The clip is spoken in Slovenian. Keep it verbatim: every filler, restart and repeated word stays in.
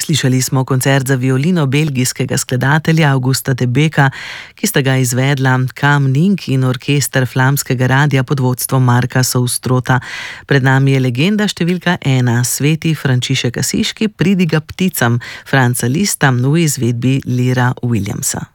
Slišali smo koncert za violino belgijskega skladatelja Augusta de Beka, ki sta ga izvedla Kam Ning in orkester flamskega radia pod vodstvom Marka Soustrota. Pred nami je legenda številka ena, sveti Frančišek Asiški, Pridiga pticam, Franca Lista v izvedbi Lyra Williamsa.